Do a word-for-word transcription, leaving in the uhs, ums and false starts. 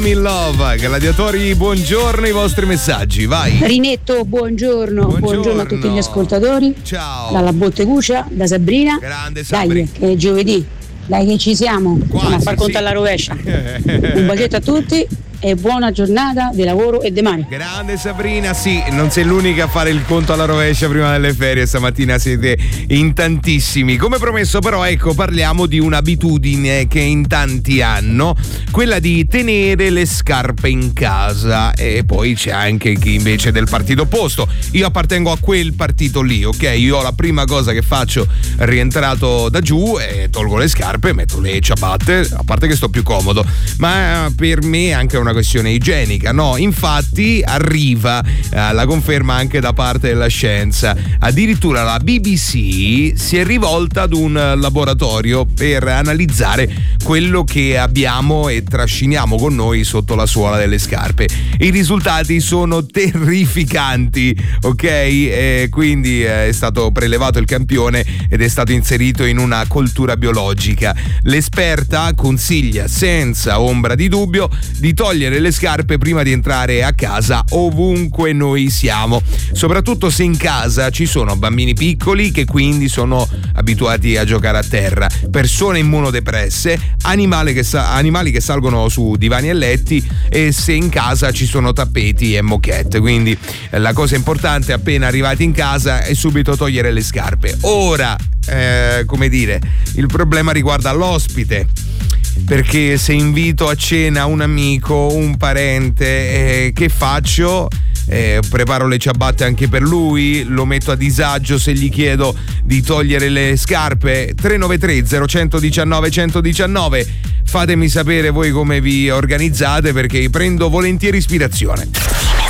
In Love, gladiatori, buongiorno, i vostri messaggi, vai. Rinetto, buongiorno, buongiorno, buongiorno a tutti gli ascoltatori. Ciao. Dalla Botteguccia, da Sabrina. Grande Sabrina. Dai, che è giovedì, dai che ci siamo. Quasi, Andiamo a far conto sì. alla rovescia. Un bacetto a tutti e buona giornata di lavoro e di mani. Grande Sabrina, sì, non sei l'unica a fare il conto alla rovescia prima delle ferie, stamattina siete in tantissimi. Come promesso però, ecco, parliamo di un'abitudine che in tanti hanno, quella di tenere le scarpe in casa, e poi c'è anche chi invece è del partito opposto. Io appartengo a quel partito lì, ok? Io la prima cosa che faccio rientrato da giù è tolgo le scarpe, metto le ciabatte, a parte che sto più comodo, ma per me è anche una questione igienica, no? Infatti arriva eh, la conferma anche da parte della scienza. Addirittura la B B C si è rivolta ad un laboratorio per analizzare quello che abbiamo e trasciniamo con noi sotto la suola delle scarpe. I risultati sono terrificanti, ok? E quindi eh, è stato prelevato il campione ed è stato inserito in una coltura biologica. L'esperta consiglia senza ombra di dubbio di togliere le scarpe prima di entrare a casa ovunque noi siamo, soprattutto se in casa ci sono bambini piccoli che quindi sono abituati a giocare a terra, persone immunodepresse, animali che, sa- animali che salgono su divani e letti, e se in casa ci sono tappeti e moquette. Quindi eh, la cosa importante appena arrivati in casa è subito togliere le scarpe. Ora, eh, come dire, il problema riguarda l'ospite, perché se invito a cena un amico, un parente, eh, che faccio? Eh, preparo le ciabatte anche per lui, lo metto a disagio se gli chiedo di togliere le scarpe. Tre nove tre zero uno uno uno uno uno nove, fatemi sapere voi come vi organizzate, perché prendo volentieri ispirazione.